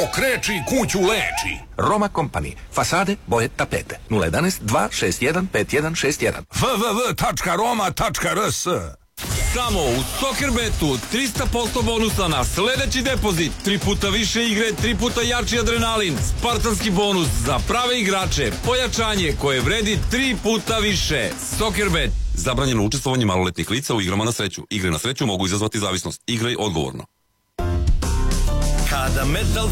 kreči kuću leči. Roma Company. Fasade, boje, tapete. 011 261 5161. www.roma.rs. Samo u Soccerbetu 300% bonusa na sledeći depozit, 3 puta više igre, 3 puta jači adrenalin, spartanski bonus za prave igrače, pojačanje koje vredi 3 puta više. Soccerbet. Zabranjeno učestvovanje maloletnih lica u igrama na sreću. Igre na sreću mogu izazvati zavisnost. Igraj odgovorno. Kada Metal